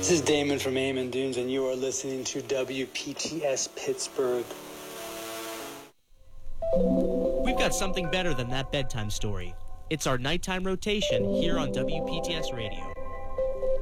This is Damon from Amon Dunes, and you are listening to WPTS Pittsburgh. We've got something better than that bedtime story. It's our nighttime rotation here on WPTS Radio.